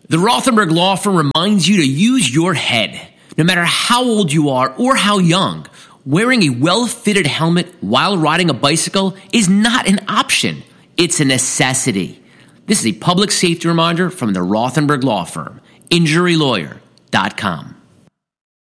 The Rothenberg Law Firm reminds you to use your head. No matter how old you are or how young, wearing a well-fitted helmet while riding a bicycle is not an option. It's a necessity. This is a public safety reminder from the Rothenberg Law Firm. InjuryLawyer.com.